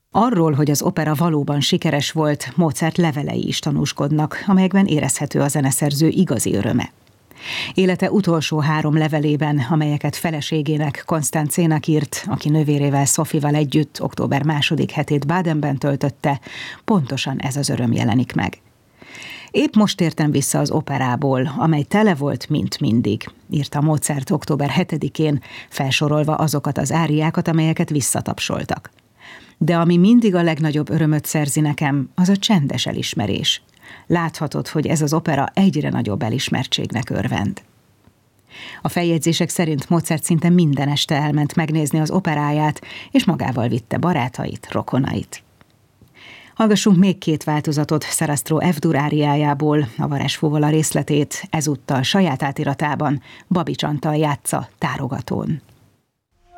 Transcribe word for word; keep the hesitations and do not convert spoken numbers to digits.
Arról, hogy az opera valóban sikeres volt, Mozart levelei is tanúskodnak, amelyekben érezhető a zeneszerző igazi öröme. Élete utolsó három levelében, amelyeket feleségének, Konstancénak írt, aki nővérével Sophie-val együtt október második hetét Badenben töltötte, pontosan ez az öröm jelenik meg. Épp most értem vissza az operából, amely tele volt, mint mindig, írta Mozart október hetedikén, felsorolva azokat az áriákat, amelyeket visszatapsoltak. De ami mindig a legnagyobb örömöt szerzi nekem, az a csendes elismerés. Láthatod, hogy ez az opera egyre nagyobb elismertségnek örvend. A feljegyzések szerint Mozart szinte minden este elment megnézni az operáját, és magával vitte barátait, rokonait. Hallgassunk még két változatot Sarastro F-dur áriájából, a Varázsfuvola részletét, ezúttal saját átiratában Babics Antal játsza Tárogatón.